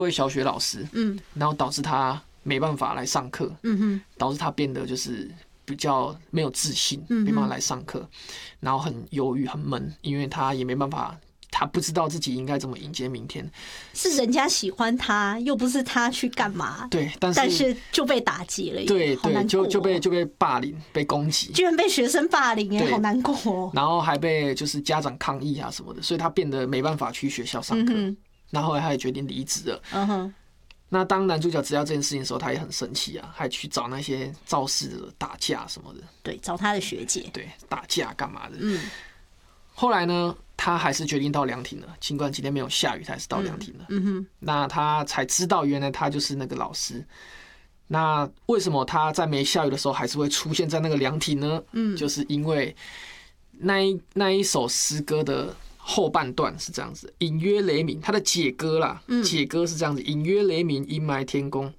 位小学老师，然后导致他没办法来上课，导致他变得就是比较没有自信，没办法来上课，然后很忧郁、很闷，因为他也没办法。他不知道自己应该怎么迎接明天， 是人家喜欢他，又不是他去干嘛？ 对， 但是就被打击了， 对对，就被霸凌、被攻击， 居然被学生霸凌，好难过哦。 然后还被就是家长抗议啊什么的，所以他变得没办法去学校上课。然后后来他也决定离职了。那当男主角知道这件事情的时候，他也很生气啊，还去找那些肇事的打架什么的。 对，找他的学姐。 对，打架干嘛的？后来呢，他还是决定到凉亭了，尽管今天没有下雨，他还是到凉亭了。那他才知道，原来他就是那个老师。那为什么他在没下雨的时候还是会出现在那个凉亭呢？就是因为那一首诗歌的后半段是这样子，隐约雷鸣，他的解歌啦，解歌是这样子，隐约雷鸣，阴霾天空，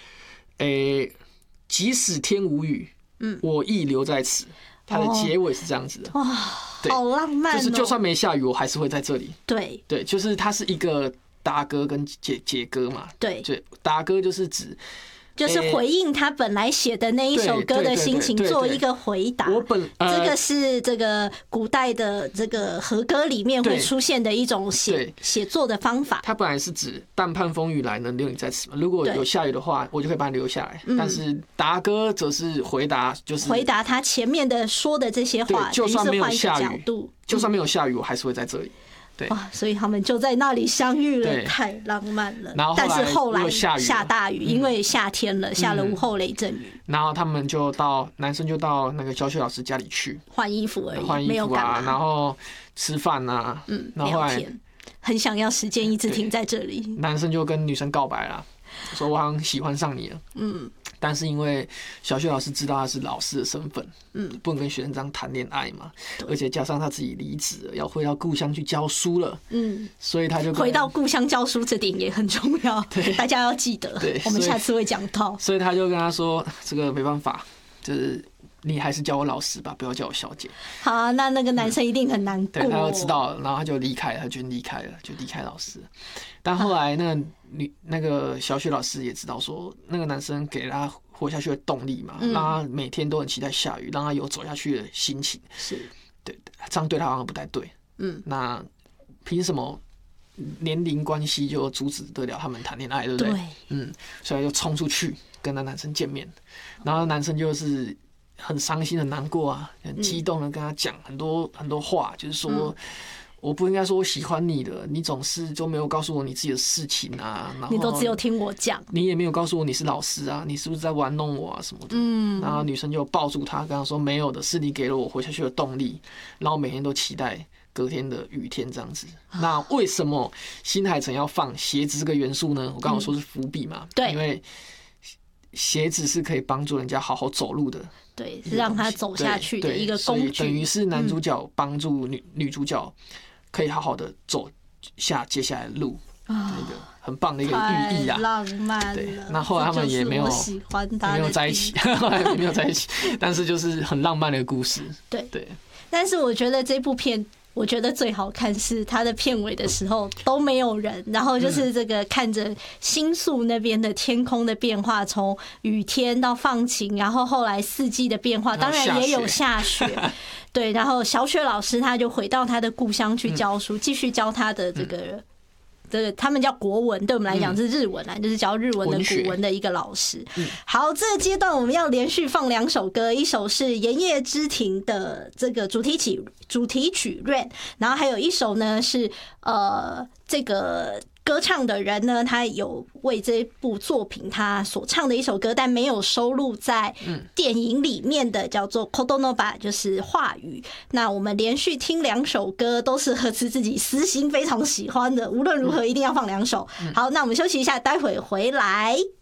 即使天无雨，我亦留在此。它的结尾是这样子的， 哇，好浪漫哦！ 就是就算没下雨，我还是会在这里。 对对，就是它是一个达歌跟解歌嘛。 对， 达歌就是指。 就是回应他本来写的那一首歌的心情，做一个回答。这个是这个古代的这个和歌里面会出现的一种写作的方法。 它本来是指但盼风雨来，能留你在此嘛。如果有下雨的话，我就可以把你留下来。但是达歌则是回答，就是回答他前面的说的这些话， 就算没有下雨，就算没有下雨，我还是会在这里。 哇，所以他们就在那里相遇了，太浪漫了。但是后来下大雨，因为夏天了，下了午后雷阵雨。 然后他们男生就到那个小雪老师家里去换衣服而已， 换衣服啊，然后吃饭啊，然后后来很想要时间一直停在这里。 男生就跟女生告白了，说我好像喜欢上你了。但是因为小雪老师知道他是老师的身份，不能跟学生这样谈恋爱嘛，而且加上他自己离职了，要回到故乡去教书了，所以他就回到故乡教书这点也很重要，大家要记得，我们下次会讲到。 所以他就跟他说，这个没办法，就是你还是叫我老师吧，不要叫我小姐。 好啊，那个男生一定很难过。 对，他就知道了，然后他就离开了，他就离开了，就离开老师。但后来那个小雪老师也知道说，那个男生给他活下去的动力嘛，让他每天都很期待下雨，让他有走下去的心情。 是， 对，这样对他好像不太对。那凭什么年龄关系就阻止得了他们谈恋爱，对不对？所以就冲出去跟那男生见面，然后男生就是很伤心、很难过啊，很激动的跟他讲很多很多话，就是说。我不应该说我喜欢你的，你总是就没有告诉我你自己的事情啊，然后你都只有听我讲， 你也没有告诉我你是老师啊，你是不是在玩弄我啊什么的？然后女生就抱住他，跟他说没有的，是你给了我活下去的动力，然后每天都期待隔天的雨天这样子。那为什么新海诚要放鞋子这个元素呢？我刚刚说是伏笔嘛， 对， 因为鞋子是可以帮助人家好好走路的。 对，是让他走下去的一个工具， 等于是男主角帮助女主角可以好好的走下接下来的路，一个很棒的一个寓意啊， 浪漫了。 那后来他们也没有喜欢他， 没有在一起，后来没有在一起，但是就是很浪漫的故事。 对。但是我觉得这部片，我觉得最好看是它的片尾的时候都没有人，然后就是这个看着新宿那边的天空的变化，从雨天到放晴，然后后来四季的变化，当然也有下雪。对，然后小雪老师他就回到他的故乡去教书，继续教他的这个他们叫国文，对我们来讲是日文啦，就是教日文的古文的一个老师。好，这个阶段我们要连续放2首歌，一首是《盐业之庭》的这个主题曲《Rain》，然后还有一首呢是这个歌唱的人呢，他有为这部作品他所唱的一首歌，但没有收录在电影里面的，叫做 Kodonoba， 就是话语。那我们连续听2首歌，都是和自己私心非常喜欢的，无论如何一定要放2首。好，那我们休息一下，待会回来。